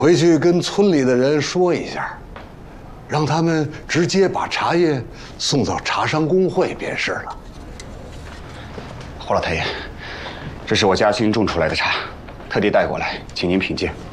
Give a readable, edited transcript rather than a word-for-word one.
回去跟村里的人说一下，让他们直接把茶叶送到茶商工会便是了。 胡老太爷，这是我家亲种出来的茶，特地带过来，请您品鉴。